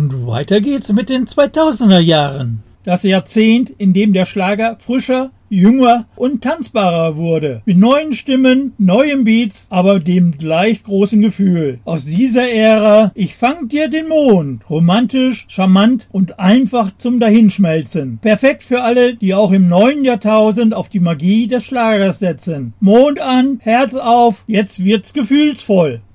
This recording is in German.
Und weiter geht's mit den 2000er Jahren. Das Jahrzehnt, in dem der Schlager frischer, jünger und tanzbarer wurde. Mit neuen Stimmen, neuen Beats, aber dem gleich großen Gefühl. Aus dieser Ära, ich fang dir den Mond. Romantisch, charmant und einfach zum Dahinschmelzen. Perfekt für alle, die auch im neuen Jahrtausend auf die Magie des Schlagers setzen. Mond an, Herz auf, jetzt wird's gefühlsvoll.